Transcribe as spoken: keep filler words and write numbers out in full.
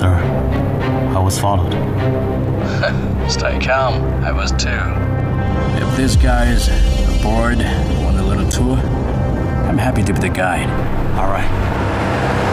sir. I was followed. Stay calm. I was too. If this guy's aboard on the little tour, I'm happy to be the guide. All right.